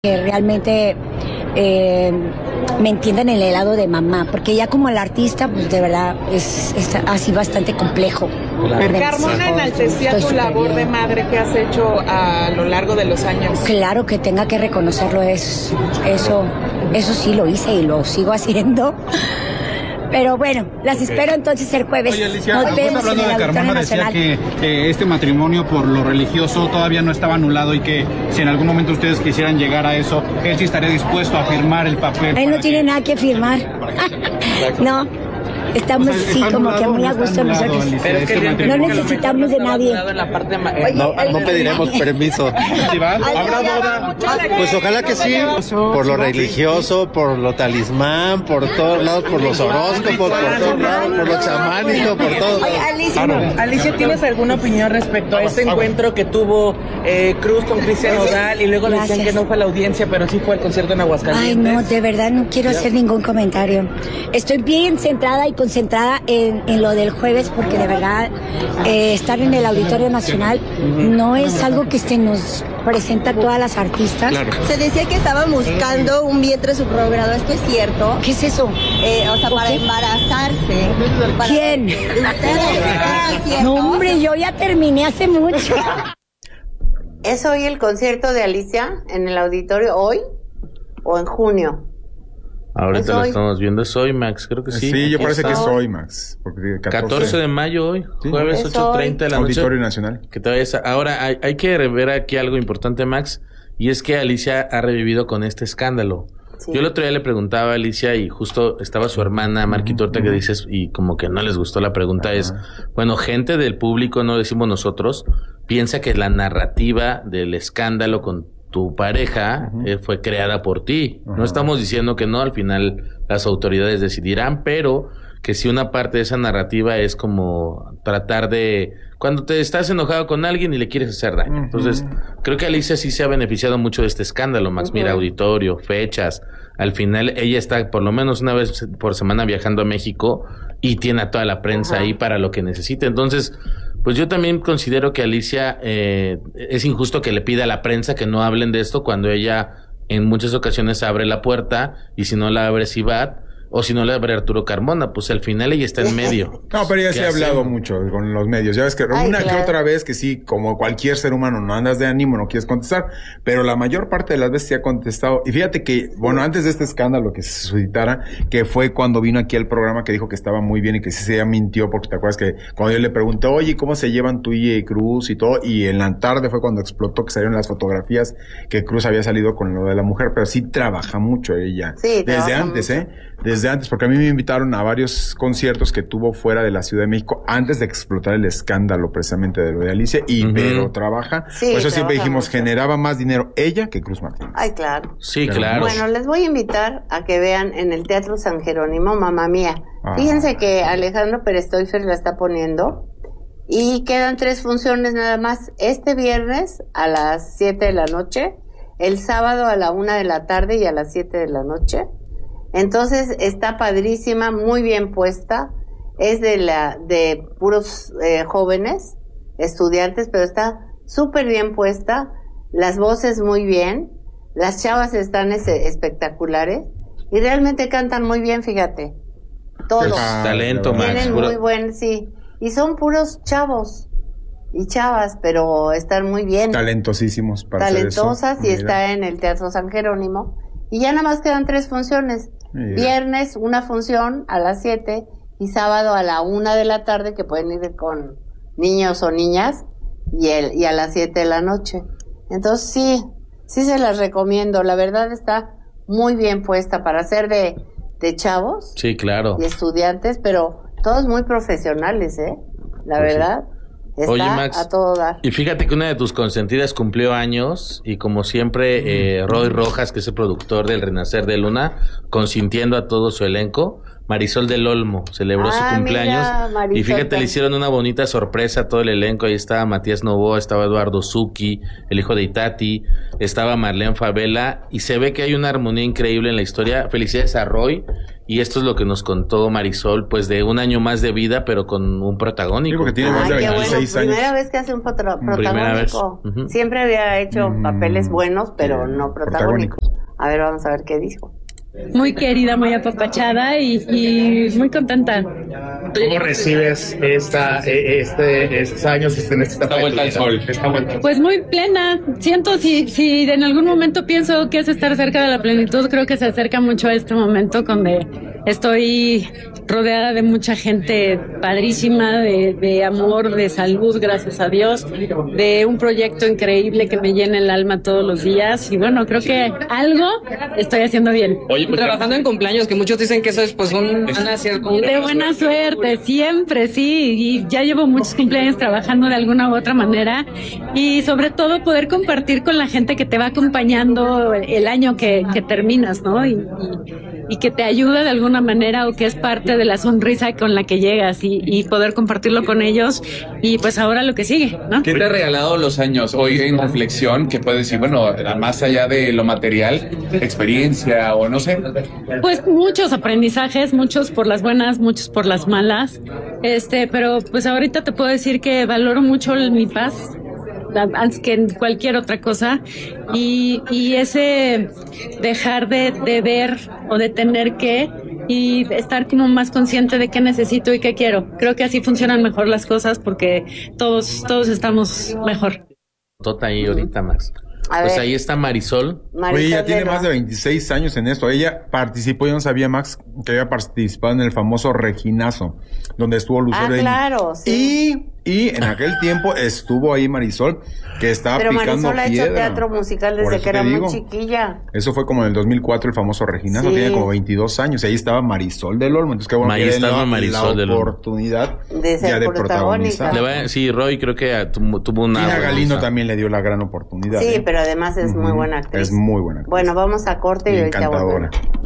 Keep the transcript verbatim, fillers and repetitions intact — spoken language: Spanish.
que realmente eh, me entiendan en el lado de mamá, porque ya como el artista, pues de verdad es, es así bastante complejo. Claro. Carmona enaltecía tu labor bien de madre que has hecho a lo largo de los años. Claro que tenga que reconocerlo, es, eso, eso sí lo hice y lo sigo haciendo. Pero bueno, las okay. espero entonces el jueves. Oye, Alicia, nos vemos hablando de Carmona, decía que eh, este matrimonio por lo religioso todavía no estaba anulado y que si en algún momento ustedes quisieran llegar a eso, él sí estaría dispuesto a firmar el papel. Él no tiene que... nada que firmar. No. Estamos o sea, sí como que muy a gusto nosotros. Pero es que no necesitamos de nadie. No, no pediremos permiso. ¿Habrá boda? Pues ojalá que sí. Por lo religioso, por lo talismán, por todos lados, por los horóscopos, por todos lados, por lo chamánico, por todo. Alicia, Alicia, ¿tienes alguna opinión respecto a este encuentro que tuvo eh, Cruz con Cristian Nodal y luego Gracias. decían que no fue a la audiencia, pero sí fue al concierto en Aguascalientes? Ay, no, de verdad no quiero hacer ningún comentario. Estoy bien centrada y concentrada en, en lo del jueves, porque de verdad eh, estar en el Auditorio Nacional no es algo que se nos presenta a todas las artistas. Claro. Se decía que estaban buscando un vientre subrogado, ¿esto es cierto? ¿Qué es eso? Eh, o sea, para qué? embarazarse. Para... ¿Quién? ¿Ustedes? No, hombre, yo ya terminé hace mucho. ¿Es hoy el concierto de Alicia en el auditorio? ¿Hoy o en junio? Ahorita lo estamos viendo, es hoy, Max, creo que sí. Sí, yo parece está. que es hoy, Max. Porque catorce... catorce de mayo hoy, sí. Jueves ocho treinta de la noche. Auditorio Nacional. Que todavía es... Ahora, hay, hay que ver aquí algo importante, Max, y es que Alicia ha revivido con este escándalo. Sí. Yo el otro día le preguntaba a Alicia y justo estaba su hermana, Marquita Horta, uh-huh. que dices, y como que no les gustó la pregunta, uh-huh. es, bueno, gente del público, no decimos nosotros, piensa que la narrativa del escándalo con tu pareja uh-huh. eh, fue creada por ti. Uh-huh. No estamos diciendo que no, al final las autoridades decidirán, pero que si una parte de esa narrativa es como tratar de... Cuando te estás enojado con alguien y le quieres hacer daño. Uh-huh. Entonces, creo que Alicia sí se ha beneficiado mucho de este escándalo, Max. Uh-huh. Mira, auditorio, fechas. Al final, ella está por lo menos una vez por semana viajando a México y tiene a toda la prensa uh-huh. ahí para lo que necesite. Entonces... Pues yo también considero que Alicia eh, es injusto que le pida a la prensa que no hablen de esto cuando ella en muchas ocasiones abre la puerta y si no la abre Sibat o si no la abre Arturo Carmona, pues al final ella está en medio. No, pero ella sí ha hablado mucho con los medios. Ya ves que Ay, una claro. que otra vez que sí, como cualquier ser humano, no andas de ánimo, no quieres contestar, pero la mayor parte de las veces sí ha contestado. Y fíjate que, bueno, antes de este escándalo que se suscitara, que fue cuando vino aquí al programa que dijo que estaba muy bien y que sí se mintió, porque te acuerdas que cuando yo le pregunté, oye, ¿cómo se llevan tú y Cruz y todo? Y en la tarde fue cuando explotó que salieron las fotografías que Cruz había salido con lo de la mujer, pero sí trabaja mucho ella. Sí, desde antes, mucho. ¿eh? Desde antes, porque a mí me invitaron a varios conciertos que tuvo fuera de la Ciudad de México antes de explotar el escándalo precisamente de lo de Alicia, y uh-huh. pero trabaja, sí, por eso siempre dijimos, mucho. generaba más dinero ella que Cruz Martínez. Ay, claro. Sí, claro. Bueno, les voy a invitar a que vean en el Teatro San Jerónimo, Mamá Mía. Ah. Fíjense que Alejandro Perestoifer la está poniendo y quedan tres funciones nada más. Este viernes a las siete de la noche, el sábado a la una de la tarde y a las siete de la noche. Entonces está padrísima, muy bien puesta, es de la de puros eh, jóvenes, estudiantes, pero está súper bien puesta, las voces muy bien, las chavas están ese, espectaculares y realmente cantan muy bien, fíjate, todos. Ah, talento, Max. Tienen muy buen, sí, y son puros chavos y chavas, pero están muy bien. Talentosísimos para Talentosas hacer eso. Y está en el Teatro San Jerónimo. Y ya nada más quedan tres funciones. Mira. Viernes una función a las siete y sábado a la una de la tarde, que pueden ir con niños o niñas, y el y a las siete de la noche. Entonces sí, sí se las recomiendo. La verdad está muy bien puesta para ser de, de chavos. Sí, claro. Y estudiantes, pero todos muy profesionales, ¿eh? La pues verdad. Sí. Está Oye, Max, a todo dar. Y fíjate que una de tus consentidas cumplió años y como siempre, eh, Roy Rojas, que es el productor del Renacer de Luna, consintiendo a todo su elenco, Marisol del Olmo celebró Ah, su cumpleaños mira, Marisol y fíjate, le también. hicieron una bonita sorpresa a todo el elenco. Ahí estaba Matías Novoa, estaba Eduardo Zucchi, el hijo de Itati, estaba Marlene Favela y se ve que hay una armonía increíble en la historia. Felicidades a Roy. Y esto es lo que nos contó Marisol, pues de un año más de vida, pero con un protagónico. Sí, porque tiene más Ay, de qué bueno, veintiséis años. primera vez que hace un potro- Primera vez. protagónico. Ujú. Siempre había hecho Mm, papeles buenos, pero no protagónico. protagónicos. A ver, vamos a ver qué dijo. Muy querida, muy apapachada y, y muy contenta. ¿Cómo recibes esta, eh, este, estos años en esta etapa vuelta al sol? Esta vuelta. Pues muy plena. Siento, si, si en algún momento pienso que es estar cerca de la plenitud, creo que se acerca mucho a este momento donde estoy rodeada de mucha gente padrísima, de, de amor, de salud, gracias a Dios, de un proyecto increíble que me llena el alma todos los días y bueno, creo que algo estoy haciendo bien. Oye, pues, trabajando en cumpleaños, que muchos dicen que eso es pues un, una cierta... De buena suerte, siempre, sí, y ya llevo muchos cumpleaños trabajando de alguna u otra manera y sobre todo poder compartir con la gente que te va acompañando el año que, que terminas, ¿no? Y, y, y que te ayuda de alguna manera o que es parte de la sonrisa con la que llegas y, y poder compartirlo con ellos y pues ahora lo que sigue, ¿no? ¿Qué te ha regalado los años hoy en reflexión? Que puedes decir, bueno, más allá de lo material, experiencia o no sé. Pues muchos aprendizajes, muchos por las buenas, muchos por las malas, este, pero pues ahorita te puedo decir que valoro mucho mi paz antes que en cualquier otra cosa y, y ese dejar de, de ver o de tener que y estar como más consciente de qué necesito y qué quiero. Creo que así funcionan mejor las cosas porque todos, todos estamos mejor. Tota ahí ahorita, Max. A Pues ver. ahí está Marisol. Marisol Oye, ella tiene de más de Ro- veintiséis años en esto. Ella participó, yo no sabía, Max, que había participado en el famoso Reginazo, donde estuvo Lucero. Ah, ahí. claro, sí. Y, y en aquel tiempo estuvo ahí Marisol, que estaba Pero picando Marisol ha hecho piedra. teatro musical Por desde eso que era te muy digo. chiquilla. Eso fue como en el dos mil cuatro, el famoso Reginazo, Sí. tenía como veintidós años, y ahí estaba Marisol del Olmo. Entonces, qué bueno Ahí que le estaba dieron Marisol la del Olmo. oportunidad De ser ya de protagónica. protagonizar. Le va- sí, Roy creo que ah, tuvo, tuvo una... Tina buena- Galindo también le dio la gran oportunidad. Sí, ¿eh? pero además es muy Ujú. buena actriz. Es muy buena actriz. Bueno, vamos a corte y, Y ahorita encantadora. volvemos.